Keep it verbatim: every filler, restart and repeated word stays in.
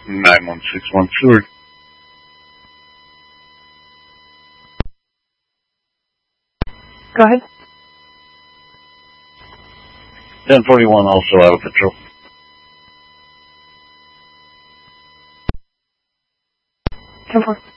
nine one six one Seward. Go ahead. ten forty-one also out of patrol. ten four.